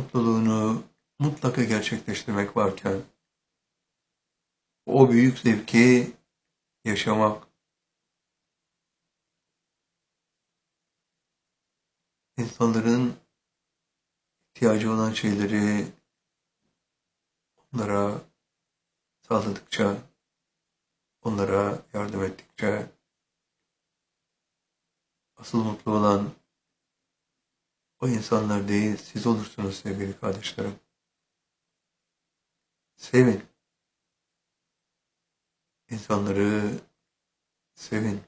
mutluluğunu mutlaka gerçekleştirmek varken o büyük zevki yaşamak, insanların ihtiyacı olan şeyleri onlara sağladıkça, onlara yardım ettikçe asıl mutlu olan o insanlar değil, siz olursunuz sevgili kardeşlerim. Sevin. İnsanları sevin.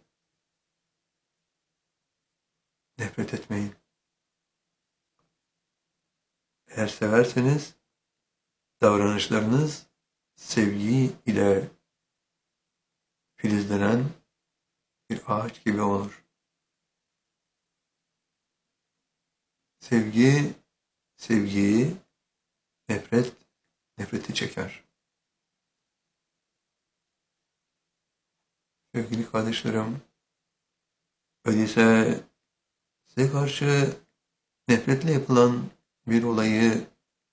Nefret etmeyin. Eğer severseniz davranışlarınız sevgi ile filizlenen bir ağaç gibi olur. Sevgi, sevgiyi, nefret, nefreti çeker. Sevgili kardeşlerim, öyleyse size karşı nefretle yapılan bir olayı,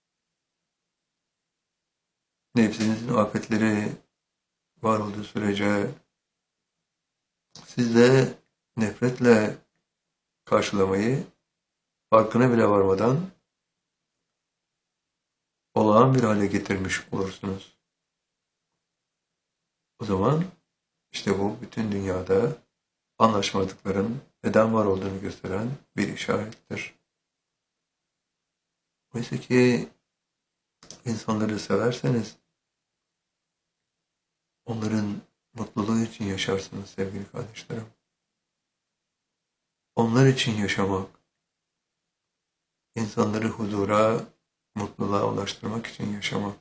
nefsinizin afetleri var olduğu sürece siz de nefretle karşılamayı farkına bile varmadan olağan bir hale getirmiş olursunuz. O zaman işte bu bütün dünyada anlaşmadıkların neden var olduğunu gösteren bir işarettir. Oysa ki insanları severseniz onların mutluluğu için yaşarsınız sevgili kardeşlerim. Onlar için yaşamak, insanları huzura, mutluluğa ulaştırmak için yaşamak.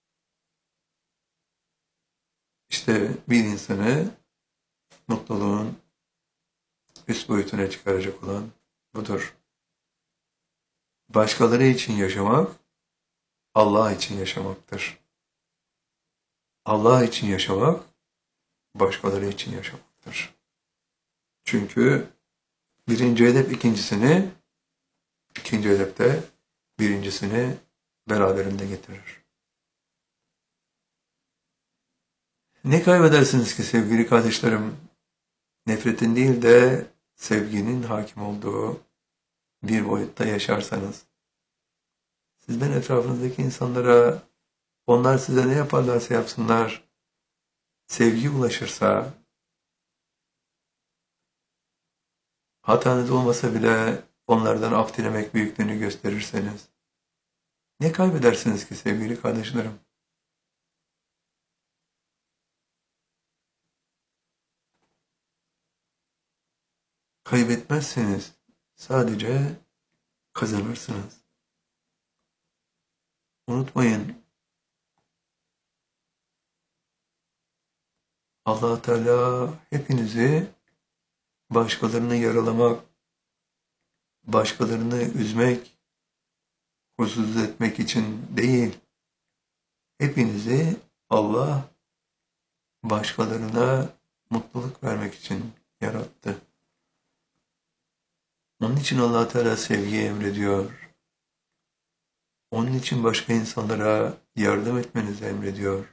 İşte bir insanı mutluluğun üst boyutuna çıkaracak olan budur. Başkaları için yaşamak, Allah için yaşamaktır. Allah için yaşamak, başkaları için yaşamaktır. Çünkü birinci hedef ikincisini, ikinci hedef de birincisini beraberinde getirir. Ne kaybedersiniz ki sevgili kardeşlerim? Nefretin değil de sevginin hakim olduğu bir boyutta yaşarsanız. Sizden etrafınızdaki insanlara, onlar size ne yaparlarsa yapsınlar, sevgi ulaşırsa, hatanız olmasa bile onlardan af dilemek büyüklüğünü gösterirseniz, ne kaybedersiniz ki sevgili kardeşlerim? Kaybetmezseniz sadece kazanırsınız. Unutmayın, Allah Teala hepinizi başkalarını yaralamak, başkalarını üzmek, huzursuz etmek için değil, hepinizi Allah başkalarına mutluluk vermek için yarattı. Onun için Allah Teala sevgiyi emrediyor. Onun için başka insanlara yardım etmenizi emrediyor.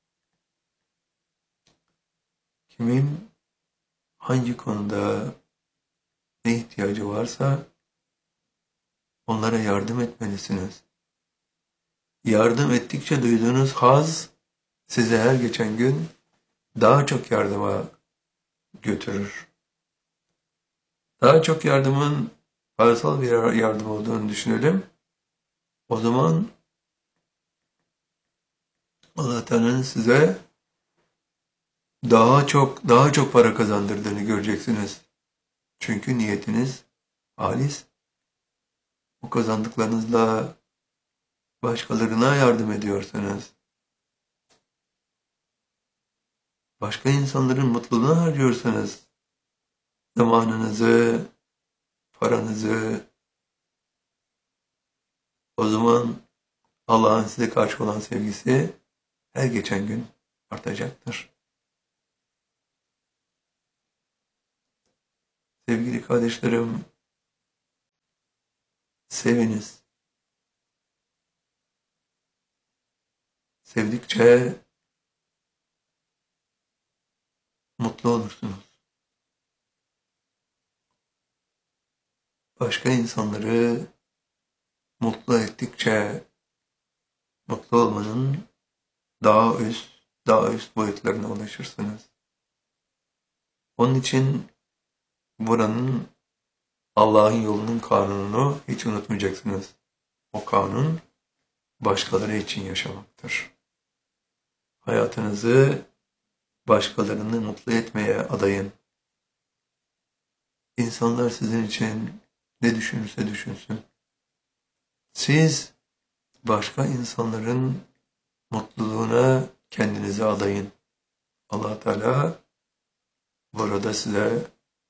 Kimin hangi konuda ne ihtiyacı varsa onlara yardım etmelisiniz. Yardım ettikçe duyduğunuz haz sizi her geçen gün daha çok yardıma götürür. Daha çok yardımın parasal bir yardım olduğunu düşünelim. O zaman Allah Teala'nın size daha çok para kazandırdığını göreceksiniz. Çünkü niyetiniz halis. Bu kazandıklarınızla başkalarına yardım ediyorsanız, başka insanların mutluluğuna harcıyorsanız, zamanınızı, paranızı, o zaman Allah'ın size karşı olan sevgisi her geçen gün artacaktır. Sevgili kardeşlerim, seviniz. sevdikçe mutlu olursunuz. Başka insanları mutlu ettikçe mutlu olmanın daha üst boyutlarına ulaşırsınız. Onun için buranın Allah'ın yolunun kanununu hiç unutmayacaksınız. O kanun başkaları için yaşamaktır. Hayatınızı başkalarını mutlu etmeye adayın. İnsanlar sizin için ne düşünürse düşünsün. Siz başka insanların mutluluğuna kendinizi adayın. Allah Teala burada size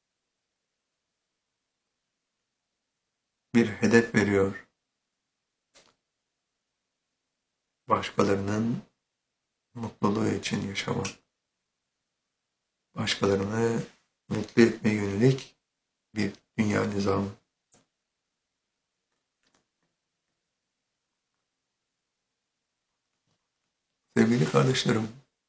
bir hedef veriyor. Başkalarının mutluluğu için yaşamak. Başkalarını mutlu etmeye yönelik bir dünya nizamı. Sevgili kardeşlerim,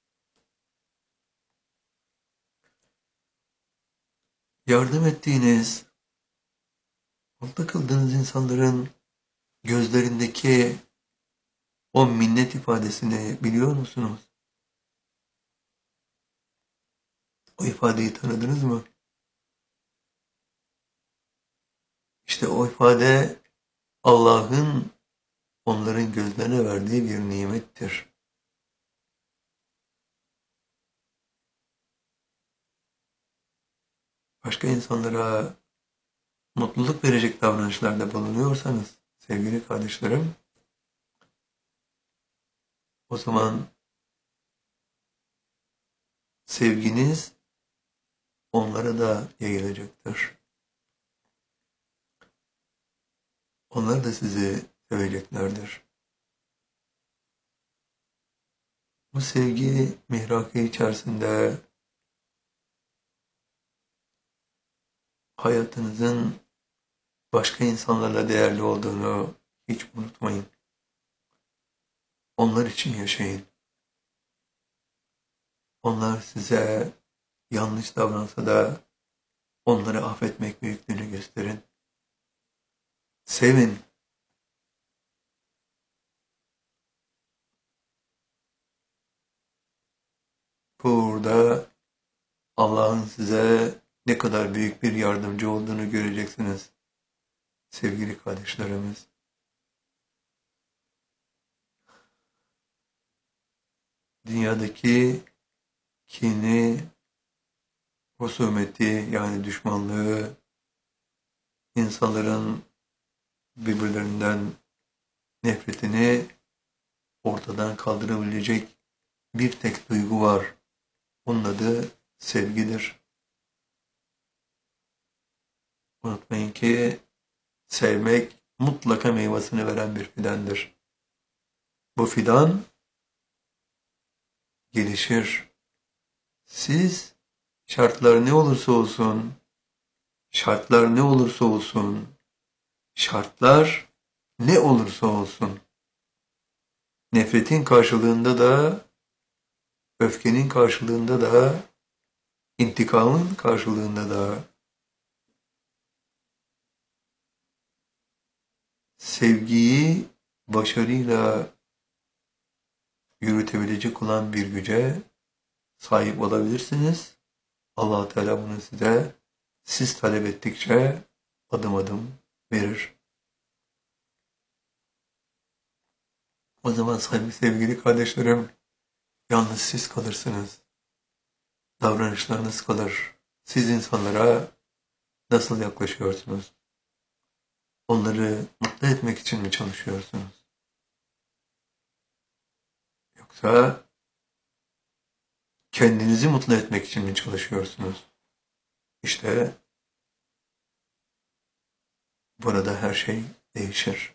yardım ettiğiniz, mutlu kıldığınız insanların gözlerindeki o minnet ifadesini biliyor musunuz? O ifadeyi tanıdınız mı? İşte o ifade Allah'ın onların gözlerine verdiği bir nimettir. Başka insanlara mutluluk verecek davranışlarda bulunuyorsanız sevgili kardeşlerim, o zaman sevginiz onlara da yayılacaktır. Onlar da sizi seveceklerdir. Bu sevgi mihrakı içerisinde hayatınızın başka insanlarla değerli olduğunu hiç unutmayın. Onlar için yaşayın. Onlar size yanlış davransa da onları affetmek büyüklüğünü gösterin. Sevin. Burada Allah'ın size ne kadar büyük bir yardımcı olduğunu göreceksiniz. Sevgili kardeşlerimiz. Dünyadaki kini, husumeti yani düşmanlığı, insanların birbirlerinden nefretini ortadan kaldırabilecek bir tek duygu var. Onun adı sevgidir. Unutmayın ki sevmek mutlaka meyvasını veren bir fidandır. Bu fidan gelişir. Siz şartlar ne olursa olsun, şartlar ne olursa olsun, şartlar ne olursa olsun, nefretin karşılığında da, öfkenin karşılığında da, intikamın karşılığında da sevgiyi başarıyla yürütebilecek olan bir güce sahip olabilirsiniz. Allah Teala bunu siz talep ettikçe adım adım verir. O zaman sevgili kardeşlerim, yalnız siz kalırsınız. Davranışlarınız kalır. Siz insanlara nasıl yaklaşıyorsunuz? Onları mutlu etmek için mi çalışıyorsunuz? Yoksa kendinizi mutlu etmek için mi çalışıyorsunuz? İşte burada her şey değişir.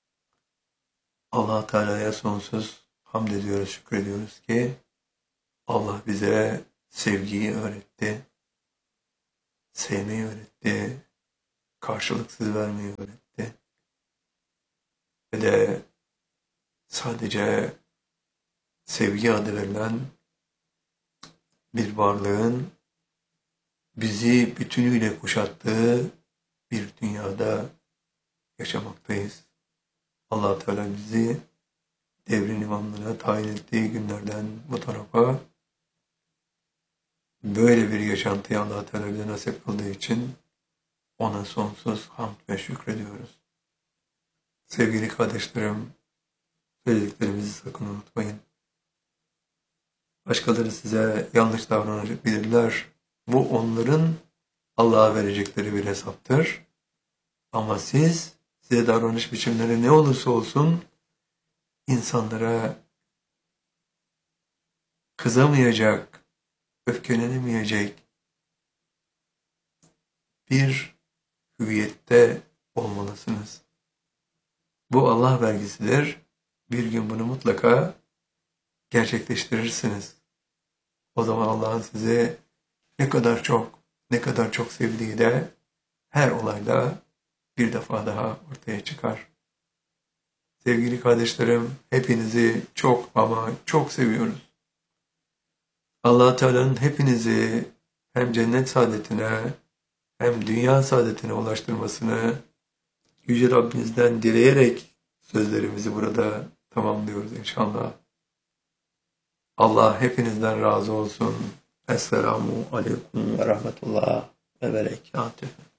Allah Teala'ya sonsuz hamd ediyoruz, şükrediyoruz ki Allah bize sevgiyi öğretti, sevmeyi öğretti, karşılıksız vermeyi öğretti. Ve de sadece sevgi adı verilen bir varlığın bizi bütünüyle kuşattığı bir dünyada yaşamaktayız. Allah Teala bizi devrin imamlığına tayin ettiği günlerden bu tarafa böyle bir yaşantıyı Allah Teala bize nasip kıldığı için ona sonsuz hamd ve şükrediyoruz. Sevgili kardeşlerim, söylediklerimizi sakın unutmayın. Başkaları size yanlış davranabilirler. Bu onların Allah'a verecekleri bir hesaptır. Ama size davranış biçimleri ne olursa olsun insanlara kızamayacak, öfkelenemeyecek bir hüviyette olmalısınız. Bu Allah vergisidir. Bir gün bunu mutlaka gerçekleştirirsiniz. O zaman Allah'ın sizi ne kadar çok sevdiği de her olayda bir defa daha ortaya çıkar. Sevgili kardeşlerim, hepinizi çok ama çok seviyoruz. Allah Teala'nın hepinizi hem cennet saadetine hem dünya saadetine ulaştırmasını Yüce Rabbimizden dileyerek sözlerimizi burada tamamlıyoruz inşallah. Allah hepinizden razı olsun. Esselamu Aleyküm ve Rahmetullah ve Berekatuhu.